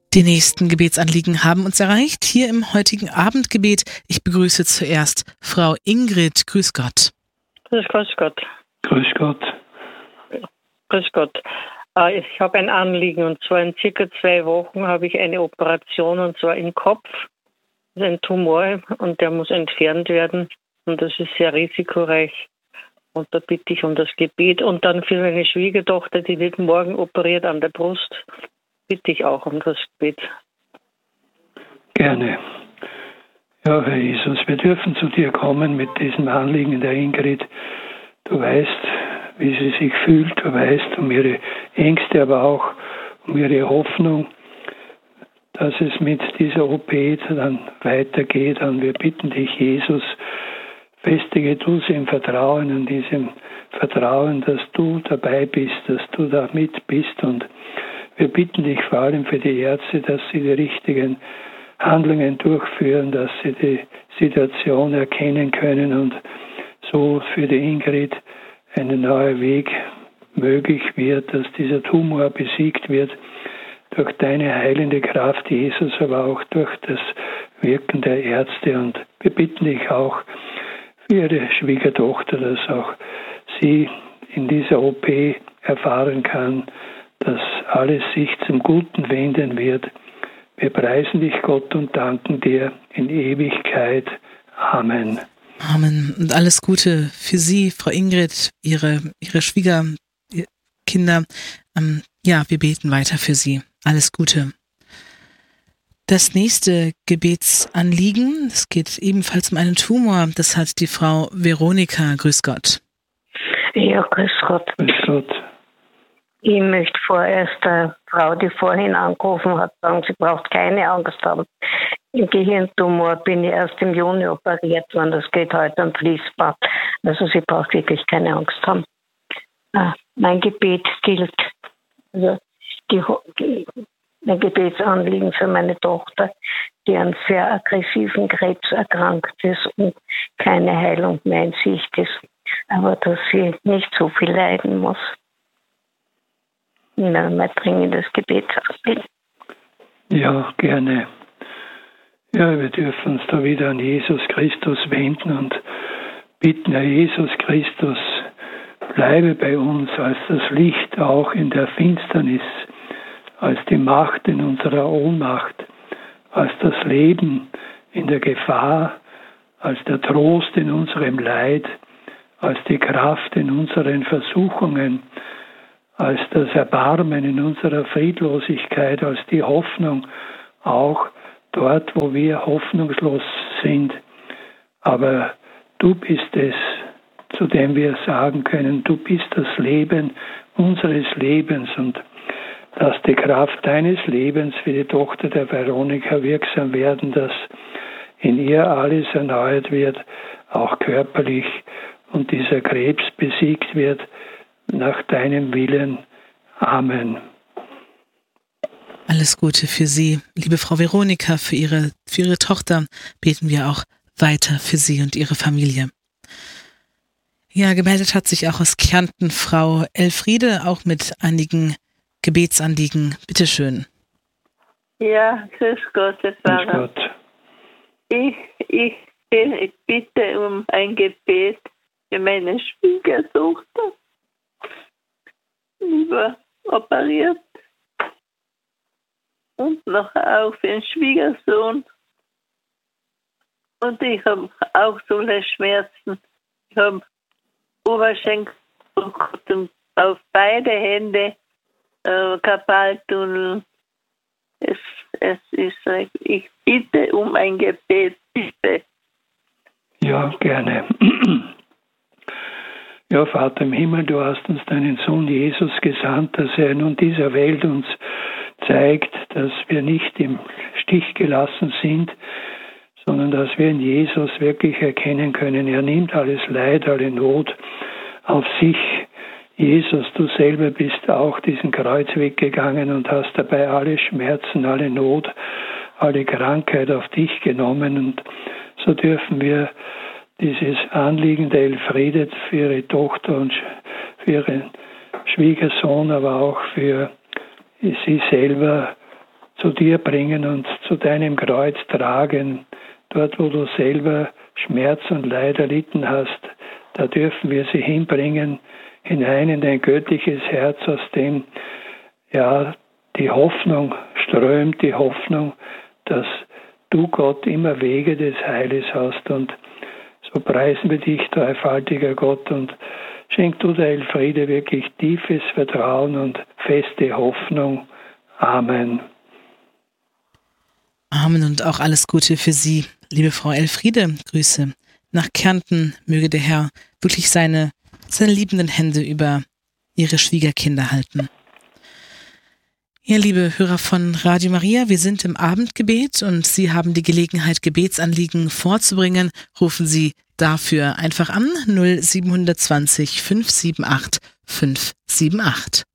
Die nächsten Gebetsanliegen haben uns erreicht, hier im heutigen Abendgebet. Ich begrüße zuerst Frau Ingrid. Grüß Gott. Grüß Gott. Grüß Gott. Grüß Gott. Ich habe ein Anliegen, und zwar in circa 2 Wochen habe ich eine Operation, und zwar im Kopf. Das ist ein Tumor und der muss entfernt werden, und das ist sehr risikoreich. Und da bitte ich um das Gebet. Und dann für meine Schwiegertochter, die wird morgen operiert an der Brust, bitte ich auch um das Gebet. Gerne. Ja, Herr Jesus, wir dürfen zu dir kommen mit diesem Anliegen der Ingrid. Du weißt, wie sie sich fühlt, du weißt um ihre Ängste, aber auch um ihre Hoffnung, dass es mit dieser OP dann weitergeht. Und wir bitten dich, Jesus, festige du sie im Vertrauen, in diesem Vertrauen, dass du dabei bist, dass du da mit bist. Und wir bitten dich vor allem für die Ärzte, dass sie die richtigen Handlungen durchführen, dass sie die Situation erkennen können und so für die Ingrid ein neuer Weg möglich wird, dass dieser Tumor besiegt wird durch deine heilende Kraft, Jesus, aber auch durch das Wirken der Ärzte. Und wir bitten dich auch für ihre Schwiegertochter, dass auch sie in dieser OP erfahren kann, dass alles sich zum Guten wenden wird. Wir preisen dich, Gott, und danken dir in Ewigkeit. Amen. Amen. Und alles Gute für Sie, Frau Ingrid, Ihre Schwiegerkinder. Ja, wir beten weiter für Sie. Alles Gute. Das nächste Gebetsanliegen, es geht ebenfalls um einen Tumor. Das hat die Frau Veronika. Grüß Gott. Ja, grüß Gott. Grüß Gott. Ich möchte vorerst der Frau, die vorhin angerufen hat, sagen, sie braucht keine Angst haben. Im Gehirntumor bin ich erst im Juni operiert worden. Das geht heute am Fließband. Also sie braucht wirklich keine Angst haben. Mein Gebet gilt, also mein Gebetsanliegen für meine Tochter, die an sehr aggressiven Krebs erkrankt ist und keine Heilung mehr in Sicht ist. Aber dass sie nicht so viel leiden muss. Mein dringendes Gebetsanliegen. Ja, gerne. Ja, wir dürfen uns da wieder an Jesus Christus wenden und bitten, Herr Jesus Christus, bleibe bei uns als das Licht auch in der Finsternis, als die Macht in unserer Ohnmacht, als das Leben in der Gefahr, als der Trost in unserem Leid, als die Kraft in unseren Versuchungen, als das Erbarmen in unserer Friedlosigkeit, als die Hoffnung auch dort, wo wir hoffnungslos sind. Aber du bist es, zu dem wir sagen können, du bist das Leben unseres Lebens, und dass die Kraft deines Lebens für die Tochter der Veronika wirksam werden, dass in ihr alles erneuert wird, auch körperlich, und dieser Krebs besiegt wird nach deinem Willen. Amen. Alles Gute für Sie, liebe Frau Veronika, für Ihre Tochter beten wir auch weiter für Sie und Ihre Familie. Ja, gemeldet hat sich auch aus Kärnten Frau Elfriede, auch mit einigen Gebetsanliegen. Bitte schön. Ja, grüß Gott, Grüß Gott. Ich bitte um ein Gebet für meine Schwiegertochter. Die war operiert. Und noch auch für den Schwiegersohn. Und ich habe auch so Schmerzen. Ich habe Oberschenkel und auf beide Hände Karpaltunnel. Es ist, ich bitte um ein Gebet, bitte. Ja, gerne. Ja, Vater im Himmel, du hast uns deinen Sohn Jesus gesandt, dass er nun dieser Welt uns zeigt, dass wir nicht im Stich gelassen sind, sondern dass wir in Jesus wirklich erkennen können, er nimmt alles Leid, alle Not auf sich. Jesus, du selber bist auch diesen Kreuzweg gegangen und hast dabei alle Schmerzen, alle Not, alle Krankheit auf dich genommen. Und so dürfen wir dieses Anliegen der Elfriede für ihre Tochter und für ihren Schwiegersohn, aber auch für sie selber zu dir bringen und zu deinem Kreuz tragen. Dort, wo du selber Schmerz und Leid erlitten hast, da dürfen wir sie hinbringen, hinein in dein göttliches Herz, aus dem die Hoffnung strömt, die Hoffnung, dass du, Gott, immer Wege des Heiles hast. Und so preisen wir dich, dreifaltiger Gott, und schenk du der Elfriede wirklich tiefes Vertrauen und feste Hoffnung. Amen. Amen und auch alles Gute für Sie, liebe Frau Elfriede. Grüße nach Kärnten. Möge der Herr wirklich seine liebenden Hände über Ihre Schwiegerkinder halten. Ja, liebe Hörer von Radio Maria, wir sind im Abendgebet und Sie haben die Gelegenheit, Gebetsanliegen vorzubringen. Rufen Sie dafür einfach an 0720 578 578.